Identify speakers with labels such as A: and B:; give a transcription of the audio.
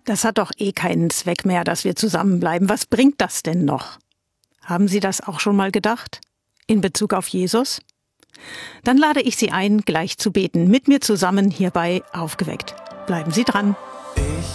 A: Das hat doch eh keinen Zweck mehr, dass wir zusammenbleiben. Was bringt das denn noch? Haben Sie das auch schon mal gedacht? In Bezug auf Jesus? Dann lade ich Sie ein, gleich zu beten. Mit mir zusammen hierbei Aufgeweckt. Bleiben Sie dran.